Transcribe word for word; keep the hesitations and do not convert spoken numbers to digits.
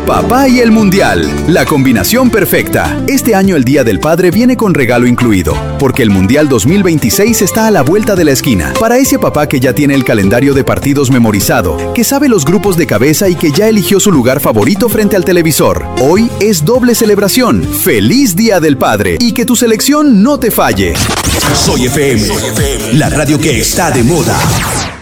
Papá y el Mundial, la combinación perfecta. Este año el Día del Padre viene con regalo incluido, porque el Mundial dos mil veintiséis está a la vuelta de la esquina. Para ese papá que ya tiene el calendario de partidos memorizado, que sabe los grupos de cabeza y que ya eligió su lugar favorito frente al televisor, hoy es doble celebración. ¡Feliz Día del Padre! Y que tu selección no te falle. Soy F M, la radio que está de moda.